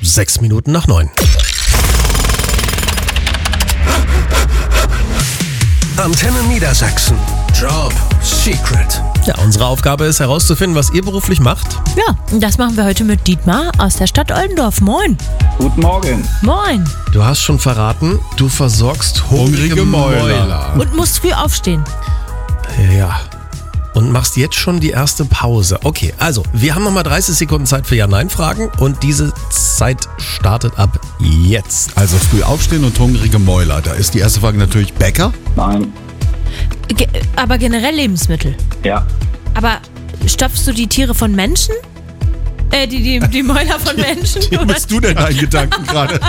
6 Minuten nach 9. Antenne Niedersachsen. Job Secret. Ja, unsere Aufgabe ist herauszufinden, was ihr beruflich macht. Ja, und das machen wir heute mit Dietmar aus der Stadt Oldendorf. Moin. Guten Morgen. Moin. Du hast schon verraten, du versorgst hungrige Mäuler. Und musst früh aufstehen. Ja. Und machst jetzt schon die erste Pause. Okay, also, wir haben nochmal 30 Sekunden Zeit für Ja-Nein-Fragen und diese Zeit startet ab jetzt. Also früh aufstehen und hungrige Mäuler. Da ist die erste Frage natürlich Bäcker. Nein. Aber generell Lebensmittel. Ja. Aber stopfst du die Tiere von Menschen? Die Mäuler von Menschen? Wie bist du denn deinen Gedanken gerade?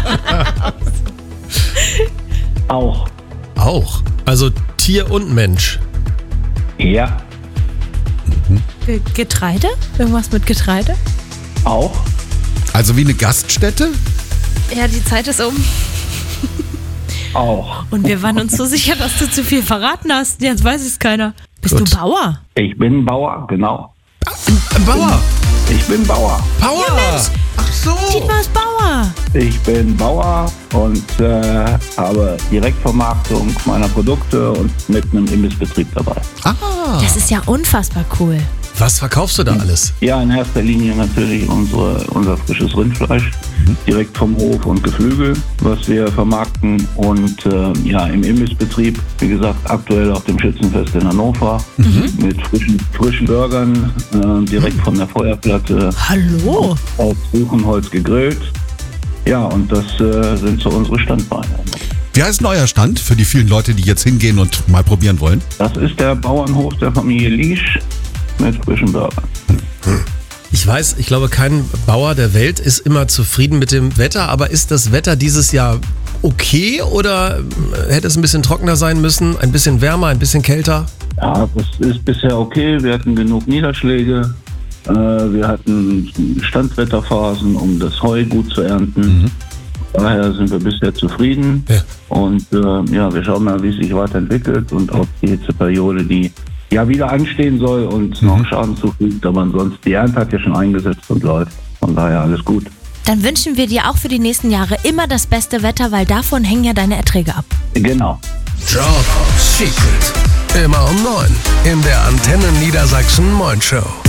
Auch. Auch. Also Tier und Mensch. Ja. Getreide? Irgendwas mit Getreide? Auch. Also wie eine Gaststätte? Ja, die Zeit ist um. Auch. Und wir waren uns so sicher, dass du zu viel verraten hast. Jetzt weiß es keiner. Bist Gut. du Bauer? Ich bin Bauer, genau. Ein Bauer. Ich bin Bauer. Bauer. Ja, Mensch. Ach so. Dietmar ist Bauer. Ich bin Bauer und habe Direktvermarktung meiner Produkte und mit einem Imbissbetrieb dabei. Das ist ja unfassbar cool. Was verkaufst du da alles? Ja, in erster Linie natürlich unser frisches Rindfleisch, direkt vom Hof und Geflügel, was wir vermarkten. Und im Imbissbetrieb, wie gesagt, aktuell auf dem Schützenfest in Hannover, mit frischen Burgern, direkt von der Feuerplatte Hallo. auf Buchenholz gegrillt. Ja, und das sind so unsere Standbeine. Wie heißt denn euer Stand für die vielen Leute, die jetzt hingehen und mal probieren wollen? Das ist der Bauernhof der Familie Liesch mit frischen Burgern. Ich weiß, ich glaube, kein Bauer der Welt ist immer zufrieden mit dem Wetter, aber ist das Wetter dieses Jahr okay oder hätte es ein bisschen trockener sein müssen, ein bisschen wärmer, ein bisschen kälter? Ja, das ist bisher okay. Wir hatten genug Niederschläge. Wir hatten Standwetterphasen, um das Heu gut zu ernten. Daher sind wir bisher zufrieden. Ja. Und wir schauen mal, wie es sich weiterentwickelt und ob die Hitzeperiode, die ja wieder anstehen soll und noch Schaden zufügt. Aber ansonsten, die Ernte hat ja schon eingesetzt und läuft. Von daher alles gut. Dann wünschen wir dir auch für die nächsten Jahre immer das beste Wetter, weil davon hängen ja deine Erträge ab. Genau. Job Secret. Immer um 9 in der Antenne Niedersachsen Morning Show.